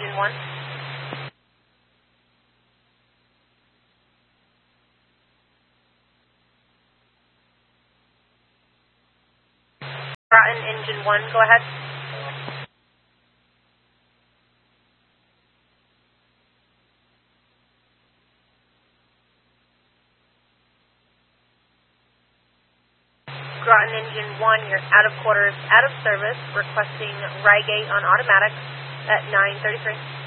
Engine 1. Groton Engine 1, go ahead. Groton Engine 1, you're out of quarters, out of service, requesting Reigate on automatic at 9:33.